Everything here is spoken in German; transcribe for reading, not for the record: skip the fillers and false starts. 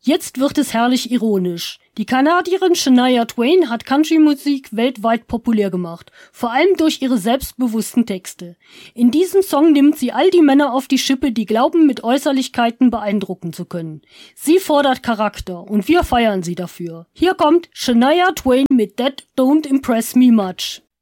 Jetzt wird es herrlich ironisch. Die Kanadierin Shania Twain hat Country-Musik weltweit populär gemacht, vor allem durch ihre selbstbewussten Texte. In diesem Song nimmt sie all die Männer auf die Schippe, die glauben, mit Äußerlichkeiten beeindrucken zu können. Sie fordert Charakter und wir feiern sie dafür. Hier kommt Shania Twain mit That Don't Impress Me Much.